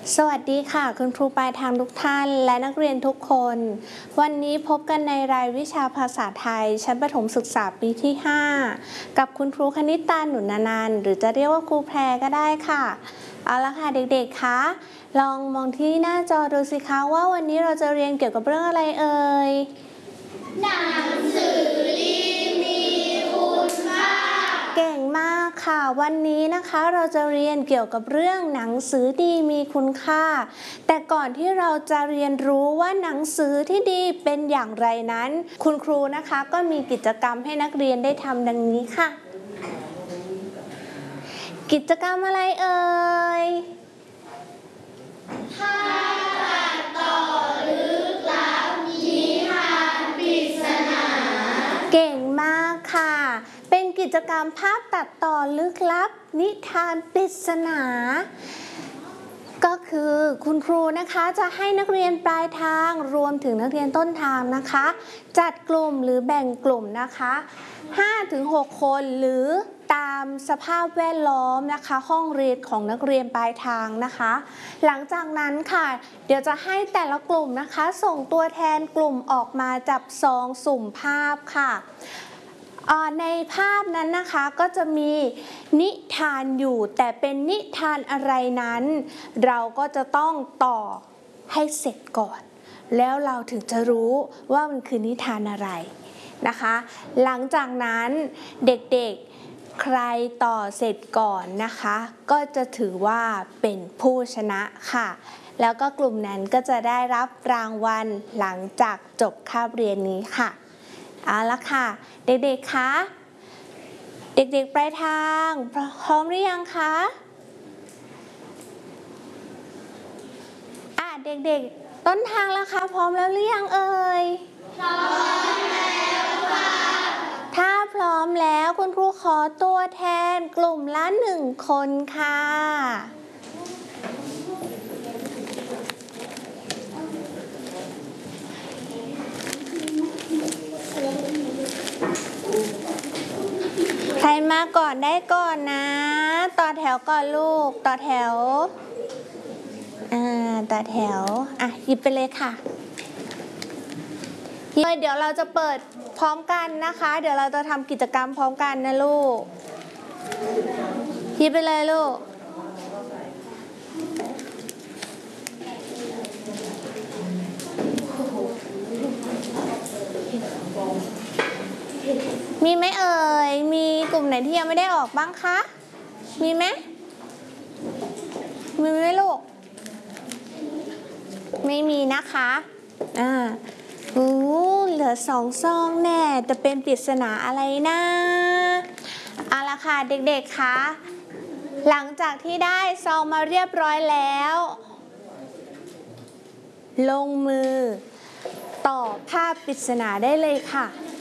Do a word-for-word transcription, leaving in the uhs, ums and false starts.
สวัสดีค่ะคุณครูปลายทางทุกท่านและนักเรียนทุกคนวันนี้พบกันในรายวิชาภาษาไทยชั้นประถมศึกษาปีที่ห้ากับคุณครูคณิตาหนุนนันท์หรือจะเรียกว่าครูแพรก็ได้ค่ะเอาละค่ะเด็กๆคะลองมองที่หน้าจอดูสิคะว่าวันนี้เราจะเรียนเกี่ยวกับเรื่องอะไรเอ่ยหนังสือดีมีคุณค่าเก่งมากค่ะวันนี้นะคะเราจะเรียนเกี่ยวกับเรื่องหนังสือดีมีคุณค่าแต่ก่อนที่เราจะเรียนรู้ว่าหนังสือที่ดีเป็นอย่างไรนั้นคุณครูนะคะก็มีกิจกรรมให้นักเรียนได้ทำดังนี้ค่ะกิจกรรมอะไรเอ่ยถ้าตัดต่อลึกลับนิทานปริศนาเก่งมากค่ะเป็นกิจกรรมภาพตัดต่อลึกลับนิทานปริศนาก็คือคุณครูนะคะจะให้นักเรียนปลายทางรวมถึงนักเรียนต้นทางนะคะจัดกลุ่มหรือแบ่งกลุ่มนะคะ ห้าถึงหก คนหรือตามสภาพแวดล้อมนะคะห้องเรียนของนักเรียนปลายทางนะคะหลังจากนั้นค่ะเดี๋ยวจะให้แต่ละกลุ่มนะคะส่งตัวแทนกลุ่มออกมาจับซองสุ่มภาพค่ะในภาพนั้นนะคะก็จะมีนิทานอยู่แต่เป็นนิทานอะไรนั้นเราก็จะต้องต่อให้เสร็จก่อนแล้วเราถึงจะรู้ว่ามันคือนิทานอะไรนะคะหลังจากนั้นเด็กๆใครต่อเสร็จก่อนนะคะก็จะถือว่าเป็นผู้ชนะค่ะแล้วก็กลุ่มนั้นก็จะได้รับรางวัลหลังจากจบคาบเรียนนี้ค่ะเอาละค่ะเด็กๆคะเด็กๆปลายทางพร้อมหรือยังคะอ่ะเด็กๆต้นทางแล้วคะพร้อมแล้วหรือยังเอ่ยพร้อมแล้วค่ะถ้าพร้อมแล้วคุณครูขอตัวแทนกลุ่มละหนึ่งคนค่ะใครมาก่อนได้ก่อนนะต่อแถวก่อนลูกต่อแถวอ่าต่อแถวอ่ะหยิบไปเลยค่ะเดี๋ยวเราจะเปิดพร้อมกันนะคะเดี๋ยวเราจะทำกิจกรรมพร้อมกันนะลูกหยิบไปเลยลูกมีไหมเอ่ยมีกลุ่มไหนที่ยังไม่ได้ออกบ้างคะมีไหมมีไหมลูกไม่มีนะคะอ่าโอ้เหลือสองซองแน่จะเป็นปริศนาอะไรนะเอาละค่ะเด็กๆคะหลังจากที่ได้ซองมาเรียบร้อยแล้วลงมือตอบภาพปริศนาได้เลยค่ะ